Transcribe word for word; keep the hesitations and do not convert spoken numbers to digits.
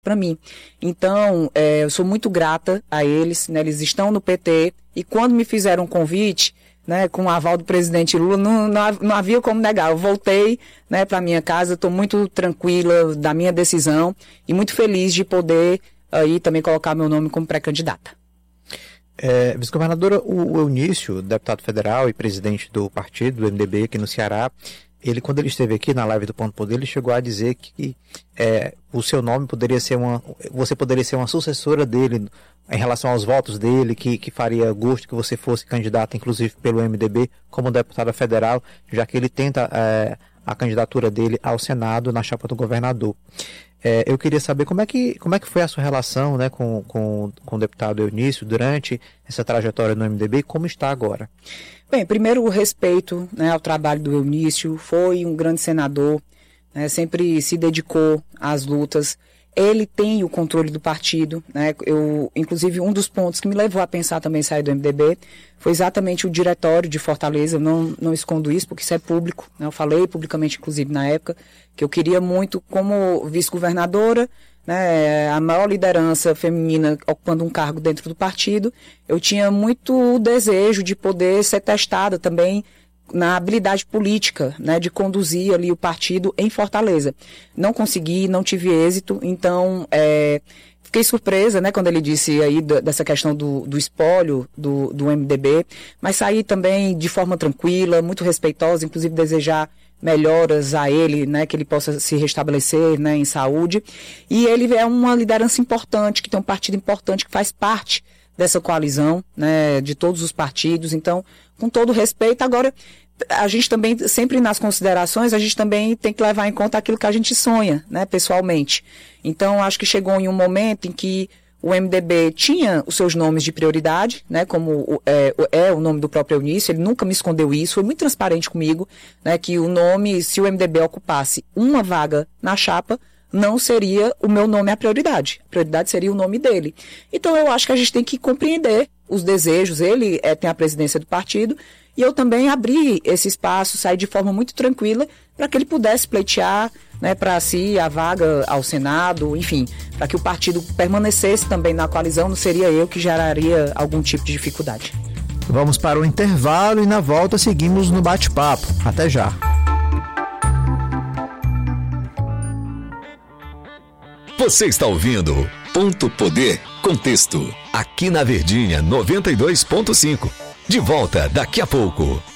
para mim. Então, é, eu sou muito grata a eles, né? Eles estão no P T e quando me fizeram um convite, né, com o aval do presidente Lula, não, não, não havia como negar. Eu voltei, né, para minha casa, estou muito tranquila da minha decisão e muito feliz de poder aí também colocar meu nome como pré-candidata. É, vice-governadora, o Eunício, deputado federal e presidente do partido, do M D B aqui no Ceará, ele, quando ele esteve aqui na live do Ponto Poder, ele chegou a dizer que é, o seu nome poderia ser uma, você poderia ser uma sucessora dele em relação aos votos dele, que, que faria gosto que você fosse candidata, inclusive pelo M D B, como deputada federal, já que ele tenta é, a candidatura dele ao Senado na chapa do governador. É, eu queria saber como é que, como é que foi a sua relação, né, com, com, com o deputado Eunício durante essa trajetória no M D B e como está agora? Bem, primeiro o respeito, né, ao trabalho do Eunício, foi um grande senador, né, sempre se dedicou às lutas. Ele tem o controle do partido, né? Eu, inclusive, um dos pontos que me levou a pensar também em sair do M D B foi exatamente o diretório de Fortaleza. Eu não, não escondo isso, porque isso é público, né? Eu falei publicamente, inclusive, na época, que eu queria muito, como vice-governadora, né, a maior liderança feminina ocupando um cargo dentro do partido, eu tinha muito desejo de poder ser testada também na habilidade política, né, de conduzir ali o partido em Fortaleza. Não consegui, não tive êxito, então é, fiquei surpresa, né, quando ele disse aí d- dessa questão do, do espólio do, do M D B, mas saí também de forma tranquila, muito respeitosa, inclusive desejar melhoras a ele, né, que ele possa se restabelecer, né, em saúde. E ele é uma liderança importante, que tem um partido importante que faz parte dessa coalizão, né, de todos os partidos. Então, com todo respeito, agora a gente também, sempre nas considerações, a gente também tem que levar em conta aquilo que a gente sonha, né, pessoalmente. Então, acho que chegou em um momento em que o M D B tinha os seus nomes de prioridade, né, como é, é o nome do próprio Eunício, ele nunca me escondeu isso, foi muito transparente comigo, né, que o nome, se o M D B ocupasse uma vaga na chapa, não seria o meu nome a prioridade. A prioridade seria o nome dele. Então, eu acho que a gente tem que compreender os desejos. Ele é, tem a presidência do partido e eu também abri esse espaço, saí de forma muito tranquila para que ele pudesse pleitear, né, para si a vaga ao Senado, enfim, para que o partido permanecesse também na coalizão, não seria eu que geraria algum tipo de dificuldade. Vamos para o intervalo e na volta seguimos no bate-papo. Até já. Você está ouvindo Ponto Poder Contexto, aqui na Verdinha noventa e dois ponto cinco. De volta daqui a pouco.